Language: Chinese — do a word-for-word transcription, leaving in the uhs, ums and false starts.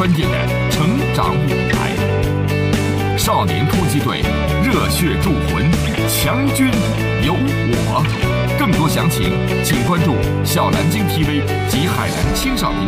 专业的成长舞台。少年突击队，热血铸魂，强军有我。更多详情，请关注小蓝鲸 T V 及海南青少年